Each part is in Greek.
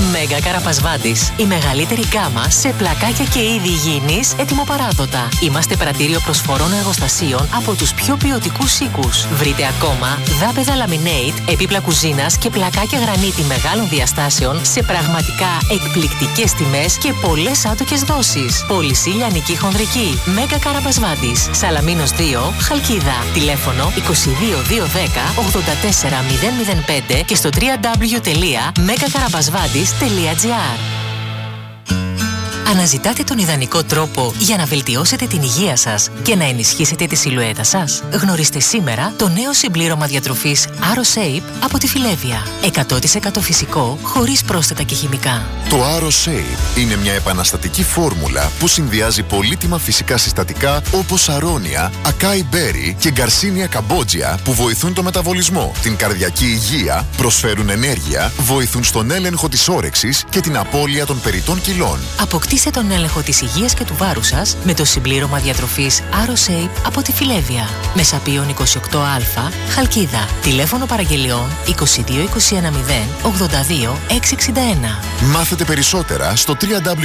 Μέγα Καραπασβάντης. Η μεγαλύτερη γκάμα σε πλακάκια και είδη υγιεινής ετοιμοπαράδοτα. Είμαστε πρατήριο προσφορών εργοστασίων από τους πιο ποιοτικούς οίκους. Βρείτε ακόμα δάπεδα laminate, επίπλα κουζίνας και πλακάκια γρανίτη μεγάλων διαστάσεων σε πραγματικά εκπληκτικές τιμές και πολλές άτοκες δόσεις. Πώληση λιανική χονδρική. Μέγα Καραπασβάντης. Σαλαμίνος 2, Χαλκίδα. Τηλέφωνο 22210 84005 και στο www.megakarabasvadis.gr. Αναζητάτε τον ιδανικό τρόπο για να βελτιώσετε την υγεία σας και να ενισχύσετε τη σιλουέτα σας? Γνωρίστε σήμερα το νέο συμπλήρωμα διατροφής AroShape από τη Φιλέβια. 100% φυσικό, χωρίς πρόσθετα και χημικά. Το AroShape είναι μια επαναστατική φόρμουλα που συνδυάζει πολύτιμα φυσικά συστατικά όπως αρώνια, ακάι μπέρι και γκαρσίνια καμπότζια που βοηθούν το μεταβολισμό, την καρδιακή υγεία, προσφέρουν ενέργεια, βοηθούν στον έλεγχο της όρεξης και την απώλεια των περιττών κιλών. Αποκτήστε τον έλεγχο της υγείας και του βάρους σας με το συμπλήρωμα διατροφής AroShape από τη Φιλέβια. Μεσαπίων 28α, Χαλκίδα. Τηλέφωνο παραγγελιών 22 210 82 661. Μάθετε περισσότερα στο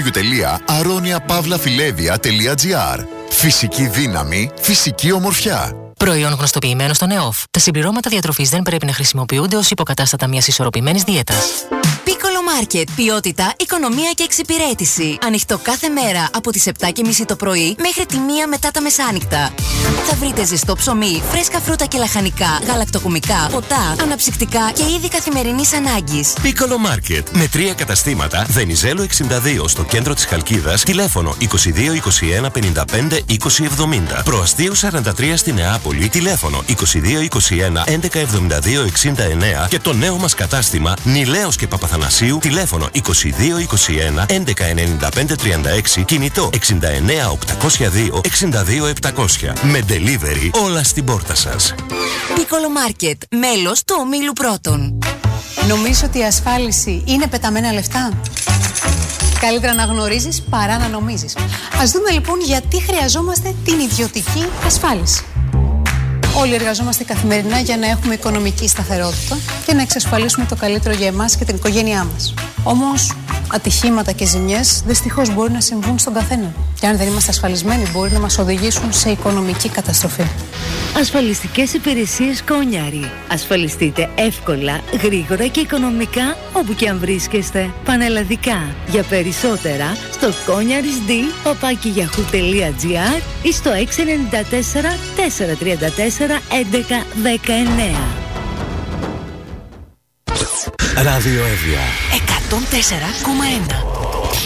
www.aroniapavlafilevia.gr. Φυσική δύναμη, φυσική ομορφιά. Προϊόν γνωστοποιημένο στον ΕΟΦ. Τα συμπληρώματα διατροφής δεν πρέπει να χρησιμοποιούνται ως υποκατάστατα μιας ισορροπημένης δίαιτας. Piccolo Market. Ποιότητα, οικονομία και εξυπηρέτηση. Ανοιχτό κάθε μέρα από τις 7:30 το πρωί μέχρι τη 1 μετά τα μεσάνυχτα. Θα βρείτε ζεστό ψωμί, φρέσκα φρούτα και λαχανικά, γαλακτοκομικά, ποτά, αναψυκτικά και είδη καθημερινής ανάγκης. Piccolo Market. Με 3 καταστήματα. Βενιζέλο 62 στο κέντρο της Χαλκίδας. Τηλέφωνο 22 21 55 20 70. Προαστίου 43 στη Νεάπολη. Τηλέφωνο 22 21 11 72 69. Και το νέο μας κατάστημα Νιλέος και Παπαθανασίου. Τηλέφωνο 22 21 11 95 36. Κινητό 69 802 62 700. Με delivery όλα στην πόρτα σας. Piccolo Market. Μέλος του ομίλου Πρώτων. Νομίζω ότι η ασφάλιση είναι πεταμένα λεφτά? Καλύτερα να γνωρίζεις παρά να νομίζεις. Ας δούμε λοιπόν γιατί χρειαζόμαστε την ιδιωτική ασφάλιση. Όλοι εργαζόμαστε καθημερινά για να έχουμε οικονομική σταθερότητα και να εξασφαλίσουμε το καλύτερο για εμάς και την οικογένειά μας. Όμως, ατυχήματα και ζημιές δυστυχώς μπορεί να συμβούν στον καθένα. Και αν δεν είμαστε ασφαλισμένοι, μπορεί να μας οδηγήσουν σε οικονομική καταστροφή. Ασφαλιστικές υπηρεσίες Κόνιαρη. Ασφαλιστείτε εύκολα, γρήγορα και οικονομικά όπου και αν βρίσκεστε. Πανελλαδικά. Για περισσότερα στο konyarisd@yahoo.gr ή στο 694 434 11 19. Ράδιο Εύβοια 104,1.